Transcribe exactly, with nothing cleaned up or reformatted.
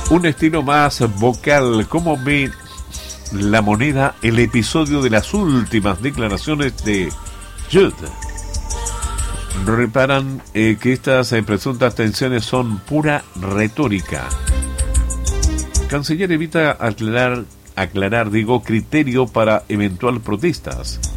Un estilo más vocal. ¿Cómo ve La Moneda el episodio de las últimas declaraciones de Jude? Reparan eh, que estas eh, presuntas tensiones son pura retórica. Canciller evita aclarar, aclarar, digo, criterio para eventual protestas.